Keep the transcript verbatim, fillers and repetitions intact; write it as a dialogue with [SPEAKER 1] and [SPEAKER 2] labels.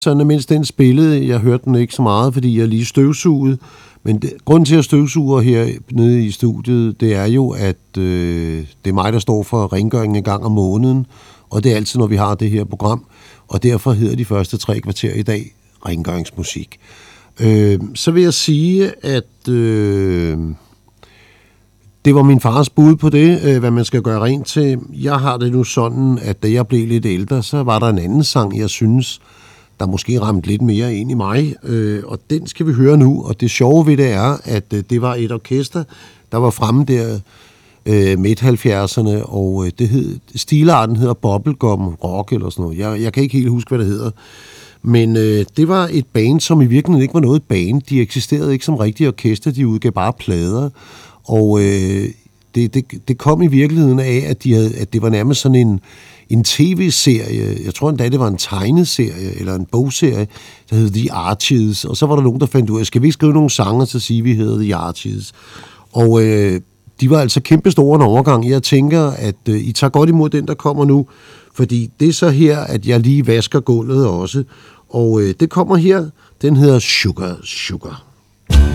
[SPEAKER 1] Sådan, mens den spillede, jeg hørte den ikke så meget, fordi jeg lige støvsugede. Men det, grunden til at støvsuge her nede i studiet, det er jo, at øh, det er mig, der står for rengøringen en gang om måneden. Og det er altid, når vi har det her program. Og derfor hedder de første tre kvarter i dag rengøringsmusik. Øh, så vil jeg sige, at øh, det var min fars bud på det, øh, hvad man skal gøre rent til. Jeg har det nu sådan, at da jeg blev lidt ældre, så var der en anden sang, jeg synes, der måske ramte lidt mere ind i mig, øh, og den skal vi høre nu. Og det sjove ved det er, at øh, det var et orkester, der var fremme der øh, midt halvfjerdserne, og øh, det hed, stilarten hedder Bubblegum Rock eller sådan noget. Jeg, jeg kan ikke helt huske, hvad det hedder. Men øh, det var et band, som i virkeligheden ikke var noget band. De eksisterede ikke som rigtige orkester, de udgav bare plader. Og øh, det, det, det kom i virkeligheden af, at, de havde, at det var nærmest sådan en, en tv-serie. Jeg tror endda, det var en tegneserie eller en bogserie, der hed The Archies. Og så var der nogen, der fandt ud af, skal vi ikke skrive nogle sange til at sige, at vi hedder The Archies? Og øh, de var altså kæmpestore en overgang. Jeg tænker, at øh, I tager godt imod den, der kommer nu. Fordi det er så her, at jeg lige vasker gulvet også. Og øh, det kommer her. Den hedder Sugar Sugar.